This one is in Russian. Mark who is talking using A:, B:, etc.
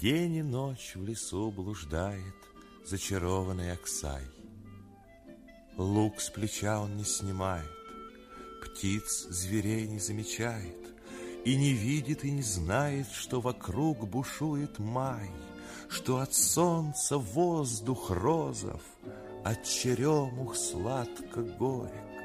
A: День и ночь в лесу блуждает зачарованный Аксай. Лук с плеча он не снимает, птиц, зверей не замечает, и не видит, и не знает, что вокруг бушует май, что от солнца воздух розов, от черемух сладко горек.